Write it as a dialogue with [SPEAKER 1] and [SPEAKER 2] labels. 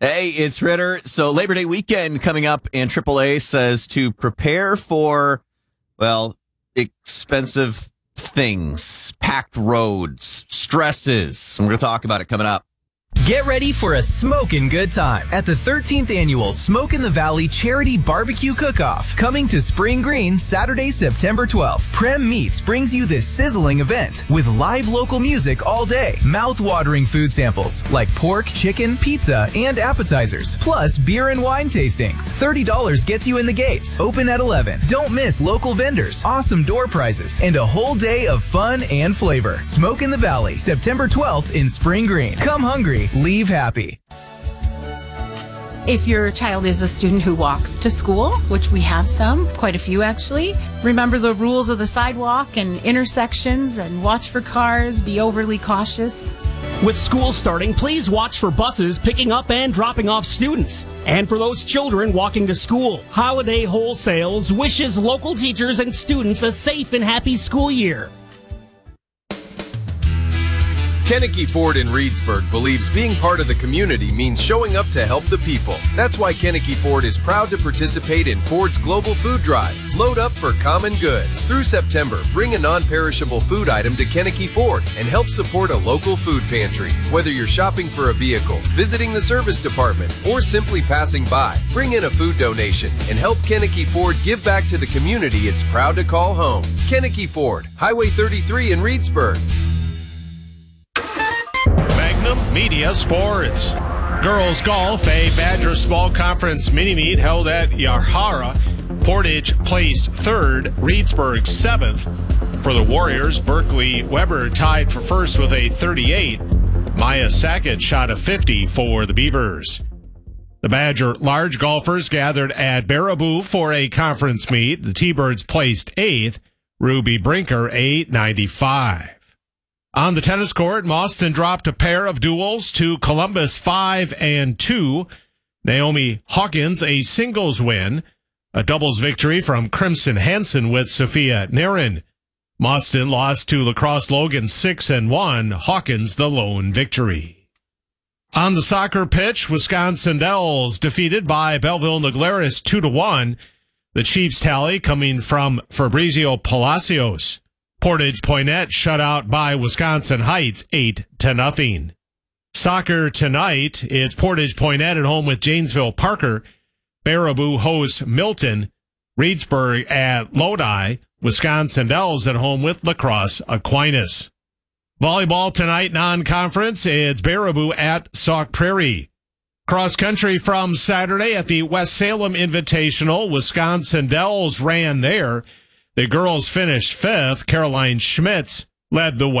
[SPEAKER 1] Hey, it's Ritter. So Labor Day weekend coming up, and AAA says to prepare for, well, expensive things, packed roads, stresses. And we're going to talk about it coming up.
[SPEAKER 2] Get ready for a smokin' good time at the 13th annual Smoke in the Valley Charity Barbecue Cook-Off, coming to Spring Green Saturday, September 12th. Prem Meats brings you this sizzling event with live local music all day, mouth-watering food samples like pork, chicken, pizza, and appetizers, plus beer and wine tastings. $30 gets you in the gates. Open at 11. Don't miss local vendors, awesome door prizes, and a whole day of fun and flavor. Smoke in the Valley, September 12th in Spring Green. Come hungry. Leave happy.
[SPEAKER 3] If your child is a student who walks to school, which we have quite a few actually, remember the rules of the sidewalk and intersections and watch for cars, be overly cautious.
[SPEAKER 4] With school starting, please watch for buses picking up and dropping off students. And for those children walking to school, Holiday Wholesales wishes local teachers and students a safe and happy school year.
[SPEAKER 5] Kennecke Ford in Reedsburg believes being part of the community means showing up to help the people. That's why Kennecke Ford is proud to participate in Ford's Global Food Drive. Load up for common good. Through September, bring a non-perishable food item to Kennecke Ford and help support a local food pantry. Whether you're shopping for a vehicle, visiting the service department, or simply passing by, bring in a food donation and help Kennecke Ford give back to the community it's proud to call home. Kennecke Ford, Highway 33 in Reedsburg.
[SPEAKER 6] Media Sports. Girls Golf, a Badger Small Conference mini-meet held at Yahara. Portage placed third, Reedsburg seventh. For the Warriors, Berkeley Weber tied for first with a 38. Maya Sackett shot a 50 for the Beavers. The Badger large golfers gathered at Baraboo for a conference meet. The T-Birds placed eighth, Ruby Brinker a 95. On the tennis court, Mauston dropped a pair of duels to Columbus 5-2. Naomi Hawkins a singles win. A doubles victory from Crimson Hansen with Sophia Narin. Mauston lost to Lacrosse Logan 6-1. Hawkins the lone victory. On the soccer pitch, Wisconsin Dells defeated by Belleville Naglaris 2-1. The Chiefs tally coming from Fabrizio Palacios. Portage Poinet shut out by Wisconsin Heights 8-0. Soccer tonight, it's Portage Poinet at home with Janesville Parker. Baraboo hosts Milton. Reedsburg at Lodi. Wisconsin Dells at home with Lacrosse Aquinas. Volleyball tonight, non-conference, it's Baraboo at Sauk Prairie. Cross country from Saturday at the West Salem Invitational. Wisconsin Dells ran there. The girls finished fifth. Caroline Schmitz led the way.